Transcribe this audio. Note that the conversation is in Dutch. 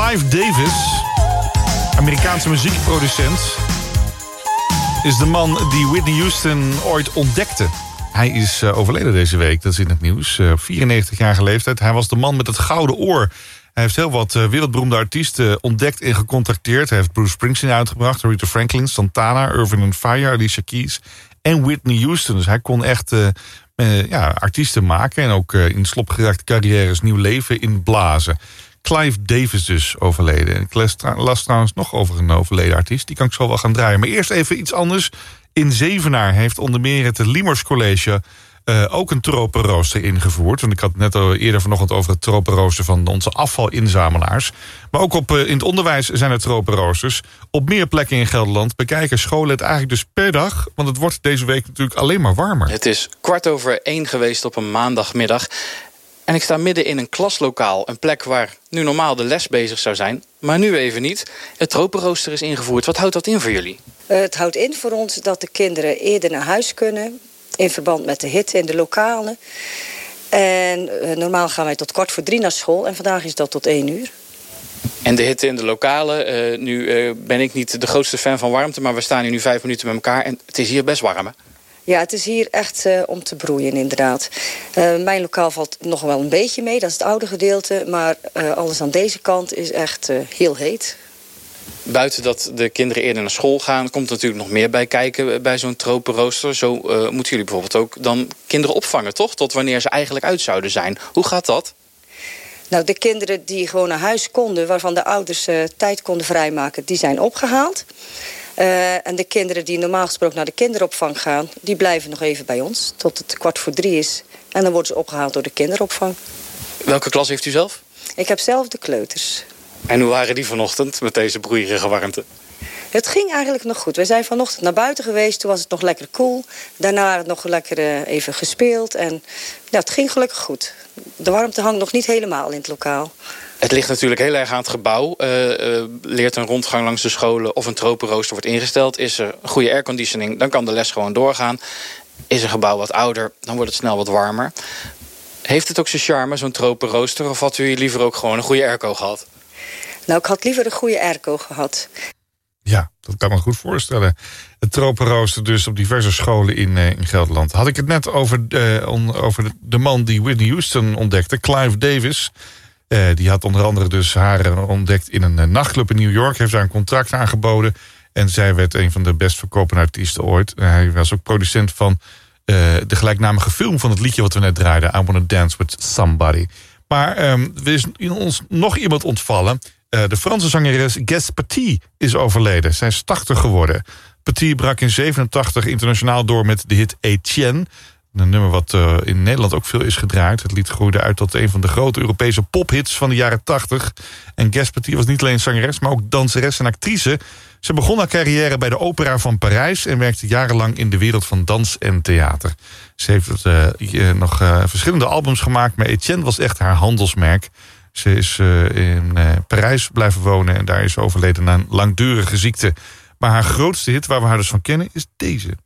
Clive Davis, Amerikaanse muziekproducent, is de man die Whitney Houston ooit ontdekte. Hij is overleden deze week, dat is in het nieuws. 94-jarige leeftijd. Hij was de man met het gouden oor. Hij heeft heel wat wereldberoemde artiesten ontdekt en gecontacteerd. Hij heeft Bruce Springsteen uitgebracht, Aretha Franklin, Santana, Earth, Fire, Alicia Keys en Whitney Houston. Dus hij kon echt artiesten maken en ook in slopgeraakte carrières nieuw leven inblazen. Clive Davis dus overleden. Ik las trouwens nog over een overleden artiest. Die kan ik zo wel gaan draaien. Maar eerst even iets anders. In Zevenaar heeft onder meer het Liemers College ook een tropenrooster ingevoerd. Want ik had net eerder vanochtend over het tropenrooster van onze afvalinzamelaars. Maar ook in het onderwijs zijn er tropenroosters. Op meer plekken in Gelderland bekijken scholen het eigenlijk dus per dag. Want het wordt deze week natuurlijk alleen maar warmer. Het is 1:15 geweest op een maandagmiddag. En ik sta midden in een klaslokaal. Een plek waar nu normaal de les bezig zou zijn. Maar nu even niet. Het tropenrooster is ingevoerd. Wat houdt dat in voor jullie? Het houdt in voor ons dat de kinderen eerder naar huis kunnen. In verband met de hitte in de lokalen. En normaal gaan wij tot 2:45 naar school. En vandaag is dat tot 1:00. En de hitte in de lokalen. Nu ben ik niet de grootste fan van warmte. Maar we staan hier nu 5 minuten met elkaar. En het is hier best warm, hè? Ja, het is hier echt om te broeien, inderdaad. Mijn lokaal valt nog wel een beetje mee. Dat is het oude gedeelte. Maar alles aan deze kant is echt heel heet. Buiten dat de kinderen eerder naar school gaan, komt er natuurlijk nog meer bij kijken bij zo'n tropenrooster. Zo moeten jullie bijvoorbeeld ook dan kinderen opvangen, toch? Tot wanneer ze eigenlijk uit zouden zijn. Hoe gaat dat? Nou, de kinderen die gewoon naar huis konden, waarvan de ouders tijd konden vrijmaken, die zijn opgehaald. En de kinderen die normaal gesproken naar de kinderopvang gaan, die blijven nog even bij ons. Tot het 2:45 is. En dan worden ze opgehaald door de kinderopvang. Welke klas heeft u zelf? Ik heb zelf de kleuters. En hoe waren die vanochtend met deze broeierige warmte? Het ging eigenlijk nog goed. We zijn vanochtend naar buiten geweest. Toen was het nog lekker koel. Daarna nog lekker even gespeeld. En het ging gelukkig goed. De warmte hangt nog niet helemaal in het lokaal. Het ligt natuurlijk heel erg aan het gebouw. Leert een rondgang langs de scholen of een tropenrooster wordt ingesteld. Is er een goede airconditioning, dan kan de les gewoon doorgaan. Is een gebouw wat ouder, dan wordt het snel wat warmer. Heeft het ook zijn charme, zo'n tropenrooster? Of had u liever ook gewoon een goede airco gehad? Nou, ik had liever een goede airco gehad. Ja, dat kan me goed voorstellen. Het tropenrooster dus op diverse scholen in Gelderland. Had ik het net over de man die Whitney Houston ontdekte, Clive Davis. Die had onder andere dus haar ontdekt in een nachtclub in New York. Heeft daar een contract aangeboden. En zij werd een van de best verkopende artiesten ooit. Hij was ook producent van de gelijknamige film van het liedje wat we net draaiden. I Wanna Dance With Somebody. Maar er is ons nog iemand ontvallen. De Franse zangeres Guess Paty is overleden. Zij is 80 geworden. Paty brak in 87 internationaal door met de hit Etienne. Een nummer wat in Nederland ook veel is gedraaid. Het lied groeide uit tot een van de grote Europese pophits van de jaren 80. En Guess Paty was niet alleen zangeres, maar ook danseres en actrice. Ze begon haar carrière bij de Opera van Parijs en werkte jarenlang in de wereld van dans en theater. Ze heeft nog verschillende albums gemaakt, maar Etienne was echt haar handelsmerk. Ze is in Parijs blijven wonen en daar is ze overleden na een langdurige ziekte. Maar haar grootste hit, waar we haar dus van kennen, is deze.